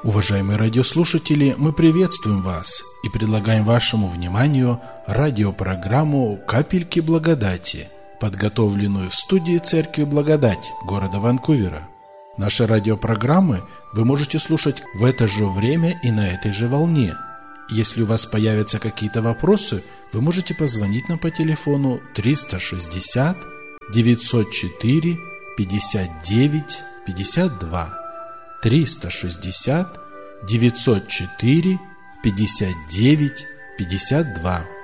Уважаемые радиослушатели, мы приветствуем вас и предлагаем вашему вниманию радиопрограмму «Капельки благодати», подготовленную в студии Церкви Благодать города Ванкувера. Наши радиопрограммы вы можете слушать в это же время и на этой же волне. Если у вас появятся какие-то вопросы, вы можете позвонить нам по телефону 360 904 59 52. 360 904 59 52.